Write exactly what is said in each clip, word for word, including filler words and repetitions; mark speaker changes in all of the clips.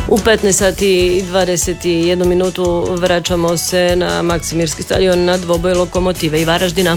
Speaker 1: U petnaest sati i dvadeset jednu minutu vraćamo se na Maksimirski stadion na dvoboj Lokomotive i Varaždina.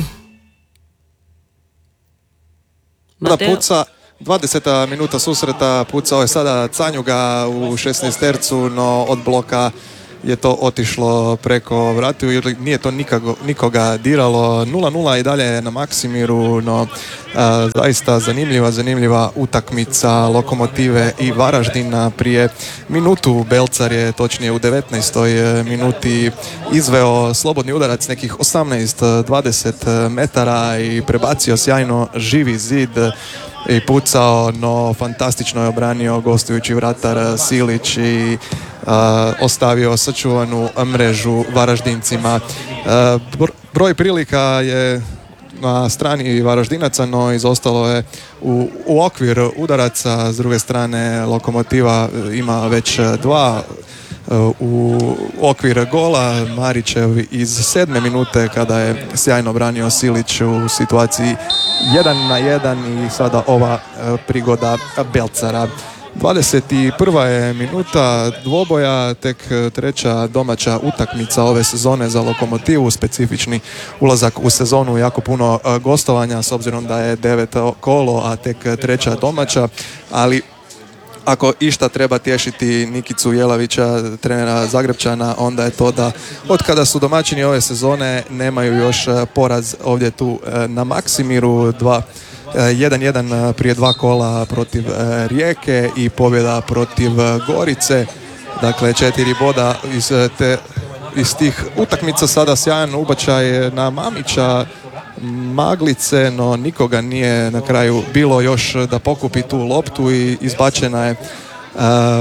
Speaker 2: Da puca, dvadeseta minuta susreta, pucao je sada Canjuga u šesnaestercu, no od bloka je to otišlo preko vratiju jer nije to nikago, nikoga diralo. nula nula i dalje na Maksimiru, no a, zaista zanimljiva, zanimljiva utakmica Lokomotive i Varaždina. Prije minutu Belcar je, točnije u devetnaestoj minuti, izveo slobodni udarac nekih osamnaest dvadeset metara i prebacio sjajno živi zid i pucao, no fantastično je obranio gostujući vratar Silić i uh, ostavio sačuvanu mrežu Varaždincima. Uh, broj prilika je na strani Varaždinaca, no izostalo je u, u okvir udaraca. S druge strane Lokomotiva ima već dva u okvir gola. Marićev iz sedme minute kada je sjajno branio Silić u situaciji jedan na jedan i sada ova prigoda Belcara. dvadeset prva je minuta dvoboja, tek treća domaća utakmica ove sezone za Lokomotivu, specifični ulazak u sezonu, jako puno gostovanja s obzirom da je devet kolo, a tek treća domaća, ali ako išta treba tješiti Nikicu Jelavića, trenera Zagrebčana, onda je to da od kada su domaćini ove sezone nemaju još poraz ovdje tu na Maksimiru. Dva jedan jedan prije dva kola protiv Rijeke i pobjeda protiv Gorice. Dakle, četiri boda iz, te, iz tih utakmica. Sada sjajan ubačaj na Mamića, Maglice, no nikoga nije na kraju bilo još da pokupi tu loptu i izbačena je uh,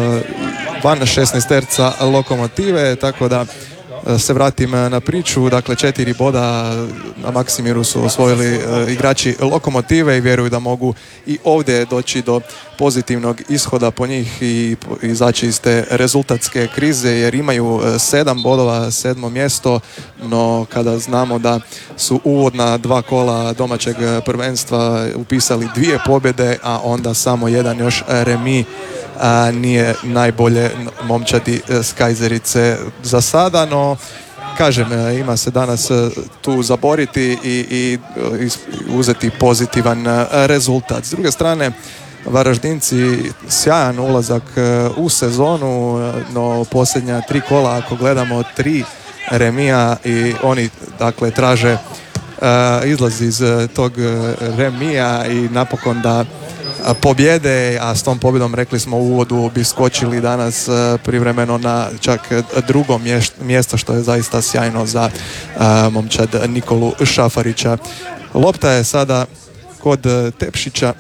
Speaker 2: van šesnaesterca Lokomotive, tako da se vratim na priču. Dakle, četiri boda na Maksimiru su osvojili uh, igrači Lokomotive i vjeruju da mogu i ovdje doći do pozitivnog ishoda po njih i izaći iz te rezultatske krize, jer imaju sedam bodova, sedmo mjesto, no kada znamo da su uvodna dva kola domaćeg prvenstva upisali dvije pobjede, a onda samo jedan još remi, a nije najbolje momčadi s Kajzerice za sada, no kažem, ima se danas tu zaboriti i, i, i uzeti pozitivan rezultat. S druge strane, Varaždinci sjajan ulazak u sezonu, no posljednja tri kola, ako gledamo, tri remija i oni dakle traže uh, izlaz iz tog remija i napokon da pobjede, a s tom pobjedom, rekli smo u uvodu, bi skočili danas privremeno na čak drugo mjesto, što je zaista sjajno za uh, momčad Nikolu Šafarića. Lopta je sada kod Tepšića,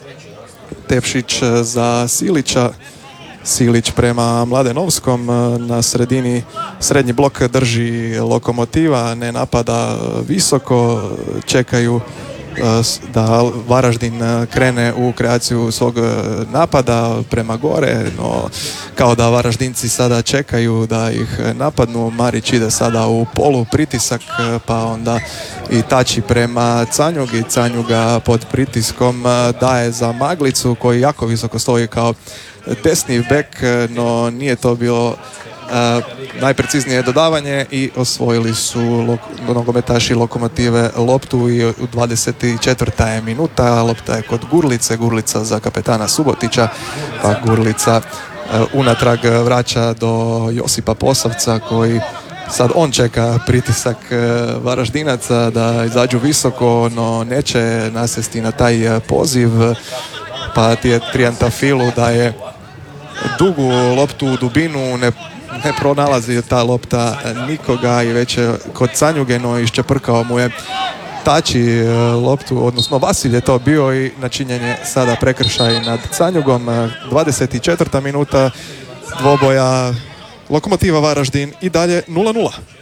Speaker 2: Tepšić za Silića, Silić prema Mladenovskom, na sredini srednji blok drži Lokomotiva, ne napada visoko, čekaju da Varaždin krene u kreaciju svog napada prema gore, no kao da Varaždinci sada čekaju da ih napadnu. Marić ide sada u polu pritisak, pa onda i tači prema Canjugi. Canjuga pod pritiskom daje za Maglicu koji jako visoko stoji kao desni bek, no nije to bilo Uh, najpreciznije dodavanje i osvojili su lok- nogometaši Lokomotive loptu i u dvadeset četvrta je minuta, lopta je kod Gurlice, Gurlica za kapetana Subotića, pa Gurlica uh, unatrag vraća do Josipa Posavca koji sad on čeka pritisak uh, Varaždinaca da izađu visoko, no neće nasjesti na taj uh, poziv, pa ti je Triantafilu da je dugu loptu u dubinu, ne ne pronalazi ta lopta nikoga i već je kod Canjuge, no iščeprkao mu je tači loptu, odnosno Vasilj je to bio i načinjen je sada prekršaj nad Canjugom. dvadeset četvrta minuta dvoboja Lokomotiva Varaždin i dalje nula nula.